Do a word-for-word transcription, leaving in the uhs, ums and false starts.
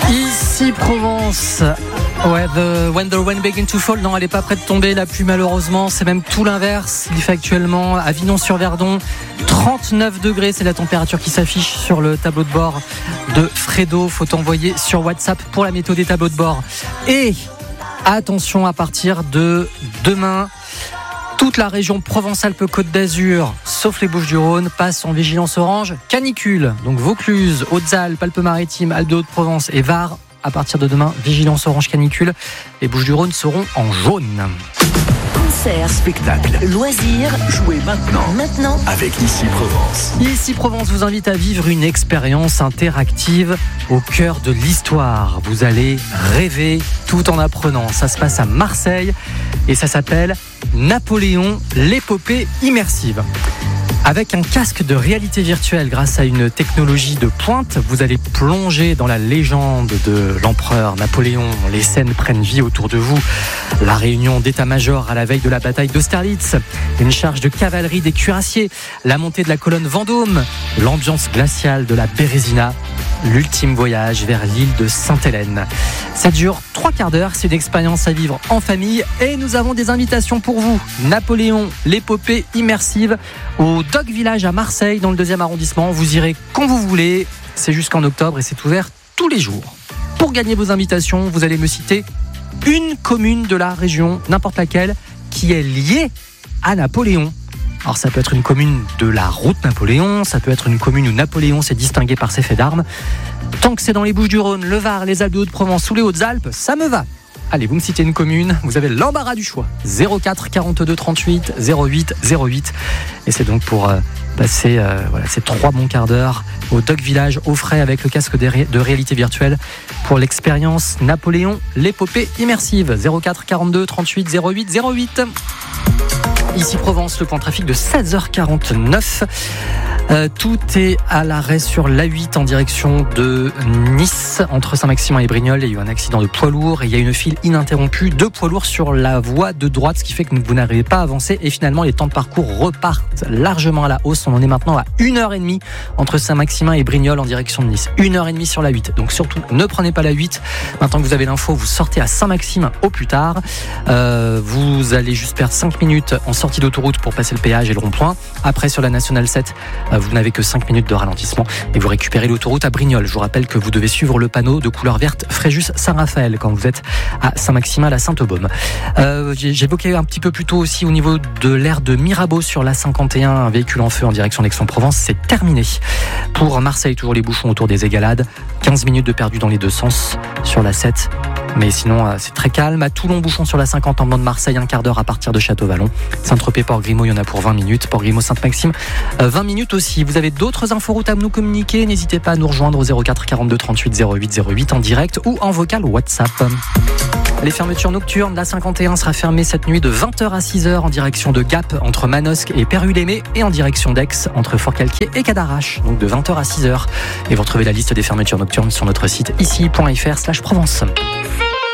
Ici Provence. Ouais, the, when the rain begin to fall. Non, elle n'est pas prête de tomber, la pluie malheureusement. C'est même tout l'inverse. Il fait actuellement à Vinon-sur-Verdon trente-neuf degrés. C'est la température qui s'affiche sur le tableau de bord de Fredo. Faut envoyer sur WhatsApp pour la météo des tableaux de bord. Et attention, à partir de demain, toute la région Provence-Alpes-Côte d'Azur, sauf les Bouches-du-Rhône, passe en vigilance orange canicule. Donc Vaucluse, Hautes-Alpes, Alpes-Maritimes, Alpes-de-Haute-Provence et Var, à partir de demain, vigilance orange canicule. Les Bouches-du-Rhône seront en jaune. Concerts, spectacles, loisirs, jouez maintenant. Maintenant, avec Ici Provence. Ici Provence vous invite à vivre une expérience interactive au cœur de l'histoire. Vous allez rêver tout en apprenant. Ça se passe à Marseille et ça s'appelle Napoléon, l'épopée immersive. Avec un casque de réalité virtuelle grâce à une technologie de pointe, vous allez plonger dans la légende de l'empereur Napoléon. Les scènes prennent vie autour de vous. La réunion d'état-major à la veille de la bataille d'Austerlitz, une charge de cavalerie des cuirassiers, la montée de la colonne Vendôme, l'ambiance glaciale de la Bérésina, l'ultime voyage vers l'île de Sainte-Hélène. Ça dure trois quarts d'heure, c'est une expérience à vivre en famille et nous avons des invitations pour vous. Napoléon, l'épopée immersive au Dog Village à Marseille dans le deuxième arrondissement. Vous irez quand vous voulez, c'est jusqu'en octobre et c'est ouvert tous les jours. Pour gagner vos invitations, vous allez me citer une commune de la région, n'importe laquelle, qui est liée à Napoléon. Alors ça peut être une commune de la route Napoléon, ça peut être une commune où Napoléon s'est distingué par ses faits d'armes. Tant que c'est dans les Bouches-du-Rhône, le Var, les Alpes-de-Haute-Provence ou les Hautes-Alpes, ça me va. Allez, vous me citez une commune, vous avez l'embarras du choix. zéro quatre quarante-deux trente-huit zéro huit zéro huit. Et c'est donc pour euh, passer euh, voilà, ces trois bons quarts d'heure au Dog Village, au frais avec le casque de, ré- de réalité virtuelle pour l'expérience Napoléon, l'épopée immersive. zéro quatre quarante-deux trente-huit zéro huit zéro huit. Ici Provence, le point de trafic de seize heures quarante-neuf. Euh, tout est à l'arrêt sur l'A huit en direction de Nice, entre Saint-Maximin et Brignoles. Il y a eu un accident de poids lourd et il y a une file ininterrompue de poids lourds sur la voie de droite, ce qui fait que vous n'arrivez pas à avancer et finalement les temps de parcours repartent largement à la hausse. On en est maintenant à une heure trente entre Saint-Maximin et Brignoles en direction de Nice. une heure trente sur l'A huit. Donc surtout, ne prenez pas l'A huit. Maintenant que vous avez l'info, vous sortez à Saint-Maximin au plus tard. Euh, vous allez juste perdre cinq minutes en sortie d'autoroute pour passer le péage et le rond-point. Après, sur la Nationale sept, vous n'avez que cinq minutes de ralentissement et vous récupérez l'autoroute à Brignoles. Je vous rappelle que vous devez suivre le panneau de couleur verte Fréjus-Saint-Raphaël quand vous êtes à Saint-Maximin, la Sainte-Baume. Euh, j'évoquais un petit peu plus tôt aussi au niveau de l'aire de Mirabeau sur la cinquante et un, un véhicule en feu en direction d'Aix-en-Provence. C'est terminé. Pour Marseille, toujours les bouchons autour des Égalades. quinze minutes de perdu dans les deux sens sur la sept. Mais sinon, euh, c'est très calme. À Toulon, bouchon sur la cinquante en venant de Marseille, un quart d'heure à partir de Château-Vallon. Saint-Tropez, Port-Grimaud, il y en a pour vingt minutes. Port-Grimaud, Sainte-Maxime, euh, vingt minutes aussi. Vous avez d'autres inforoutes à nous communiquer. N'hésitez pas à nous rejoindre au zéro quatre quarante-deux trente-huit zéro huit zéro huit en direct ou en vocal WhatsApp. Les fermetures nocturnes, la cinquante et un sera fermée cette nuit de vingt heures à six heures en direction de Gap entre Manosque et Pérus-Lémé et en direction d'Aix entre Fort-Calquier et Cadarache. Donc de vingt heures à six heures. Et vous retrouvez la liste des fermetures nocturnes sur notre site ici point f r slash Provence.